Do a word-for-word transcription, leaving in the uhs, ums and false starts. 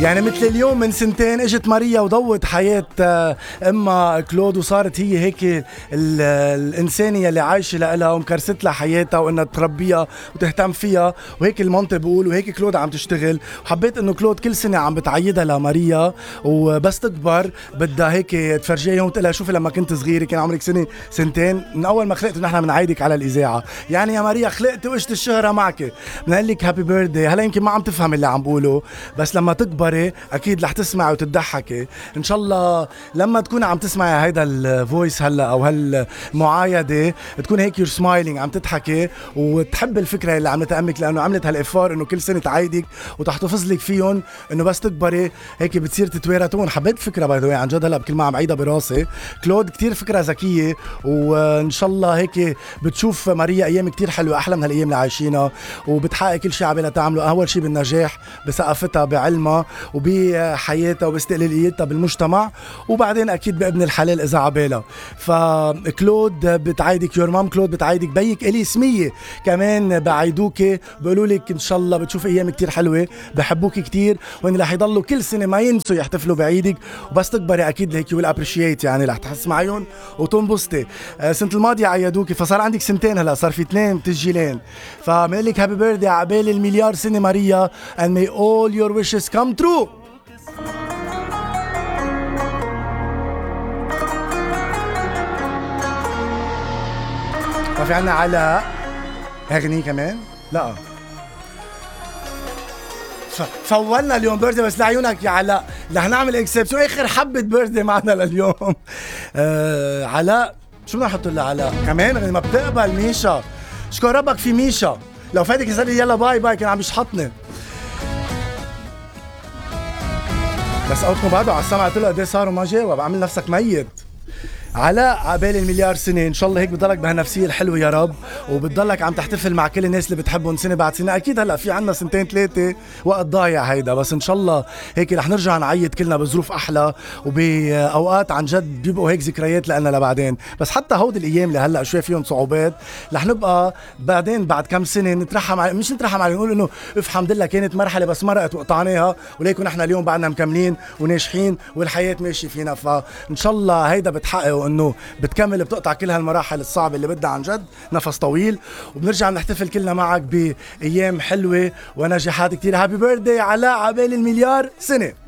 يعني مثل اليوم من سنتين اجت ماريا وضوت حياة امها كلود وصارت هي هيك الانسانية اللي عايشة لها ومكرست لها حياتها وانها تربيها وتهتم فيها، وهيك المنطق بقول، وهيك كلود عم تشتغل. وحبيت انه كلود كل سنة عم بتعيدها لماريا، وبس تكبر بدها هيك تفرجيها يوم تقول لها شوفي لما كنت صغيرة كان عمرك سنة سنتين من اول ما خلقت نحن بنعيدك على الاذاعة. يعني يا ماريا خلقت وقشت الشهرة معك، بنقول لك هابي بيرثدي. هلا يمكن ما عم تفهم اللي عم بقوله، بس لما تكبري اكيد رح تسمعي وتضحكي ان شاء الله. لما تكوني عم تسمعي هيدا الفويس هلا او هالمعايده تكون هيك يور سمايلينج عم تضحكي وتحب الفكره اللي عم تأمك، لانه عملت هالافار انه كل سنه تعايدك وتحتفظ لك فيهم، انه بس تكبري هيك بتصير تتوارثون. حبيت الفكره باي ذا عن جد هلا بكل ما عم عيدها براسي. كلود كتير فكره ذكيه، وان شاء الله هيك بتشوف ماريا ايام كتير حلوه احلى من هالايام اللي عايشينها، وبتحقق كل شيء عم تعمله. اول شيء بالنجاح بثقافتها بعلمها وبحياتها وباستقلاليتها بالمجتمع، وبعدين اكيد بابن الحلال اذا عبالها. فكلود بتعايدك يور مام، كلود بتعايدك بيك الي سميه كمان بعيدوك، بيقولوا لك ان شاء الله بتشوفي ايام كتير حلوه، بحبوك كتير، وان رح يضلوا كل سنه ما ينسوا يحتفلوا بعيدك. وبس تكبري اكيد هيك ويل ابريشيت، يعني رح تحس معهم وتنبسطي. السنه الماضيه عيدوك فصار عندك سنتين، هلا صار في اثنين تسجيلين. فبنقول لك هابي بيرثدي عقبال المليار سنه ماريا، and may all your wishes come true. في عنا علاء اغني كمان، لا فولنا اليوم بيرثدي بس لعيونك يا علاء رح نعمل اكسبشن اخر حبه بيرثدي معنا لليوم. آه علاء شو بدنا نحط له علاء كمان غني ما بتقبل. ميشا شكر ربك في ميشا، لو فاتك يسأل لي يلا باي باي كان عم يشحطني، بس اوتكم بعده على السمع قلت له قد ايه صار وما جاوب، عامل نفسك ميت. علاء عبال المليار سنة إن شاء الله هيك بتضلك بهالنفسية الحلوة يا رب، وبتضلك عم تحتفل مع كل الناس اللي بتحبهم سنة بعد سنة. أكيد هلأ في عنا سنتين ثلاثة وقت ضايع هيدا، بس إن شاء الله هيك رح نرجع نعيد كلنا بظروف أحلى وبأوقات عن جد بيبقوا هيك ذكريات لنا لبعدين. بس حتى هود الأيام اللي هلأ شوي فيهم صعوبات رح نبقى بعدين بعد كم سنة نترحم علي، مش نترحم علي، نقول إنه اف الحمد لله كانت مرحلة بس مرقت وقطعناها، وليكن نحن اليوم بعدنا مكملين وناجحين والحياة ماشية فينا. فإن شاء الله هيدا بتحقق انه بتكمل بتقطع كل هالمراحل الصعبه اللي بدها عن جد نفس طويل، وبنرجع نحتفل كلنا معك بايام حلوه ونجاحات كتير. هابي بيرثدي علاء عبال المليار سنه.